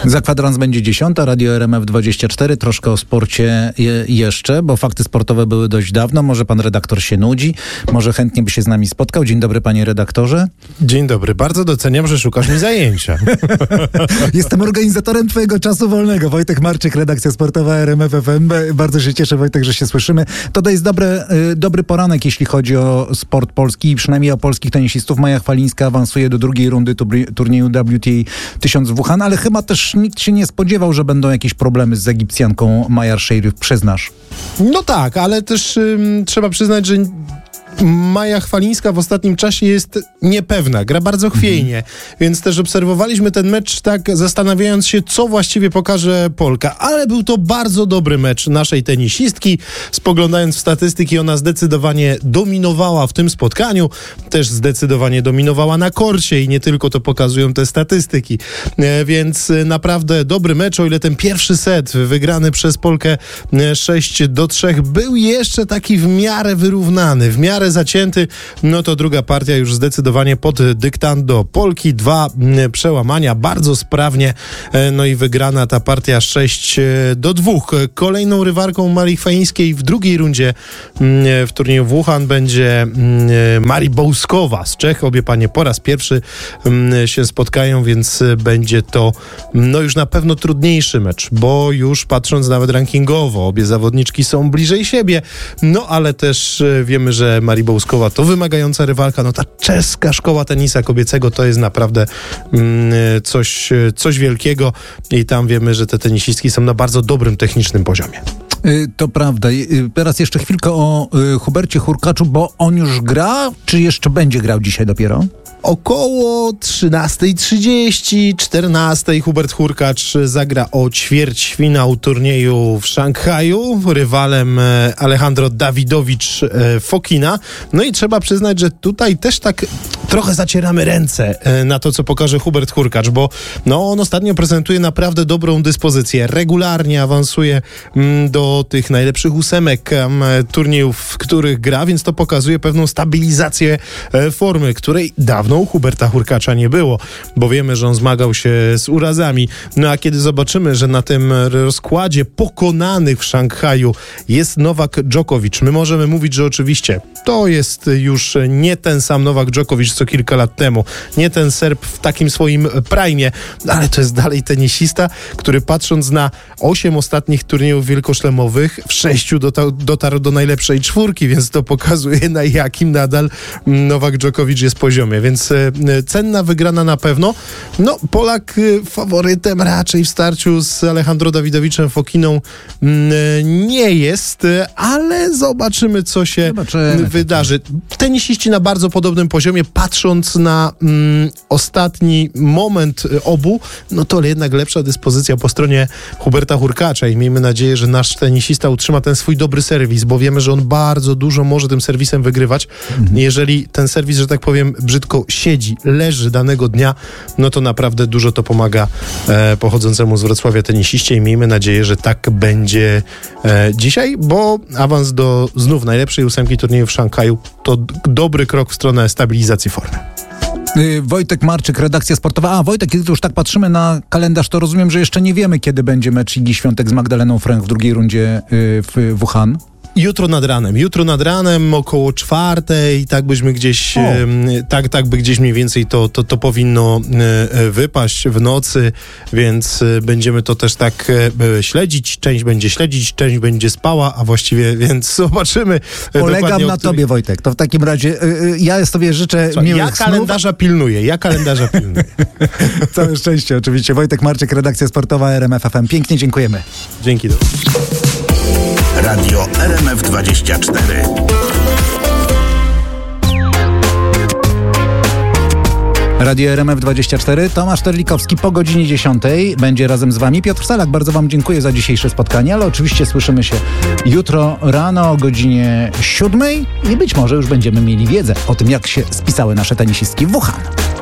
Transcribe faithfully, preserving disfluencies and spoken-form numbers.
Za kwadrans będzie dziesiąta, Radio R M F dwadzieścia cztery, troszkę o sporcie je, jeszcze, bo fakty sportowe były dość dawno, może pan redaktor się nudzi, może chętnie by się z nami spotkał. Dzień dobry, panie redaktorze. Dzień dobry, bardzo doceniam, że szukasz mi zajęcia. Jestem organizatorem twojego czasu wolnego. Wojtek Marczyk, redakcja sportowa R M F F M. Bardzo się cieszę, Wojtek, że się słyszymy. To jest dobry, dobry poranek, jeśli chodzi o sport polski i przynajmniej o polskich tenisistów. Maja Chwalińska awansuje do drugiej rundy turnieju W T A tysiąc w Wuhan, ale chyba też nikt się nie spodziewał, że będą jakieś problemy z Egipcjanką Mayar Sherif, przyznasz. No tak, ale też ym, trzeba przyznać, że Maja Chwalińska w ostatnim czasie jest niepewna, gra bardzo chwiejnie, mhm. więc też obserwowaliśmy ten mecz tak zastanawiając się, co właściwie pokaże Polka, ale był to bardzo dobry mecz naszej tenisistki. Spoglądając w statystyki, ona zdecydowanie dominowała w tym spotkaniu, też zdecydowanie dominowała na korcie i nie tylko to pokazują te statystyki, e, więc naprawdę dobry mecz, o ile ten pierwszy set wygrany przez Polkę sześć do trzech był jeszcze taki w miarę wyrównany, w miarę zacięty, no to druga partia już zdecydowanie pod dyktando Polki. Dwa przełamania, bardzo sprawnie, no i wygrana ta partia sześć do dwóch. Kolejną rywalką Marii Chwalińskiej w drugiej rundzie w turnieju w Wuhan będzie Marii Bołskowa z Czech. Obie panie po raz pierwszy się spotkają, więc będzie to no już na pewno trudniejszy mecz, bo już patrząc nawet rankingowo, obie zawodniczki są bliżej siebie, no ale też wiemy, że Marii Bołskowa to wymagająca rywalka, no ta czeska szkoła tenisa kobiecego to jest naprawdę mm, coś, coś wielkiego i tam wiemy, że te tenisistki są na bardzo dobrym technicznym poziomie. To prawda. Teraz jeszcze chwilkę o Hubercie Hurkaczu, bo on już gra, czy jeszcze będzie grał dzisiaj dopiero? Około trzynasta trzydzieści, czternasta Hubert Hurkacz zagra o ćwierćfinał turnieju w Szanghaju, rywalem Alejandro Dawidowicz Fokina. No i trzeba przyznać, że tutaj też tak trochę zacieramy ręce na to, co pokaże Hubert Hurkacz, bo no, on ostatnio prezentuje naprawdę dobrą dyspozycję. Regularnie awansuje do tych najlepszych ósemek turniejów, w których gra, więc to pokazuje pewną stabilizację formy, której dawno u Huberta Hurkacza nie było, bo wiemy, że on zmagał się z urazami. No a kiedy zobaczymy, że na tym rozkładzie pokonanych w Szanghaju jest Nowak Dżokowicz, my możemy mówić, że oczywiście to jest już nie ten sam Nowak Dżokowicz co kilka lat temu, nie ten Serb w takim swoim prime, ale to jest dalej tenisista, który patrząc na osiem ostatnich turniejów wielkoszlemowych, w sześciu dotarł, dotarł do najlepszej czwórki, więc to pokazuje, na jakim nadal Nowak Dżokowicz jest poziomie, więc cenna wygrana na pewno. No, Polak faworytem raczej w starciu z Alejandro Dawidowiczem Fokiną nie jest, ale zobaczymy, co się zobaczymy. wydarzy. Tenisiści na bardzo podobnym poziomie, patrząc na mm, ostatni moment obu, no to jednak lepsza dyspozycja po stronie Huberta Hurkacza i miejmy nadzieję, że nasz tenisista utrzyma ten swój dobry serwis, bo wiemy, że on bardzo dużo może tym serwisem wygrywać. Mhm. Jeżeli ten serwis, że tak powiem, brzydko siedzi, leży danego dnia, no to naprawdę dużo to pomaga e, pochodzącemu z Wrocławia tenisiście i miejmy nadzieję, że tak będzie e, dzisiaj, bo awans do znów najlepszej ósemki turnieju w Szanghaju to d- dobry krok w stronę stabilizacji formy. Wojtek Marczyk, redakcja sportowa. A Wojtek, kiedy już tak patrzymy na kalendarz, to rozumiem, że jeszcze nie wiemy, kiedy będzie mecz Igi Świątek z Magdaleną Fręch w drugiej rundzie w Wuhan. Jutro nad ranem, jutro nad ranem około czwartej, tak byśmy gdzieś, e, tak, tak by gdzieś mniej więcej to, to, to powinno e, wypaść w nocy, więc e, będziemy to też tak e, śledzić, część będzie śledzić, część będzie spała, a właściwie, więc zobaczymy. E, Polegam na tobie, Wojtek, to w takim razie e, ja sobie życzę Słuchaj, miłych ja kalendarza snów. pilnuję, ja kalendarza pilnuję. Całe szczęście oczywiście. Wojtek Marczyk, redakcja sportowa R M F F M. Pięknie dziękujemy. Dzięki. Do. Radio R M F dwadzieścia cztery. Radio R M F dwadzieścia cztery, Tomasz Terlikowski po godzinie dziesiątej będzie razem z wami. Piotr Salak, bardzo wam dziękuję za dzisiejsze spotkanie, ale oczywiście słyszymy się jutro rano o godzinie siódmej i być może już będziemy mieli wiedzę o tym, jak się spisały nasze tenisistki w Wuhan.